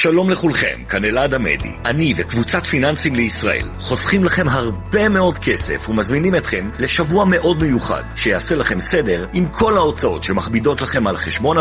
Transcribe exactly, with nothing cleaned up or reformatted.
שלום לכולכם, כאן אלעד עמדי. אני וקבוצת פיננסים לישראל חוסכים לכם הרבה מאוד כסף ומזמינים אתכם לשבוע מאוד מיוחד שיעשה לכם סדר עם כל ההוצאות שמכבידות לכם על חשבון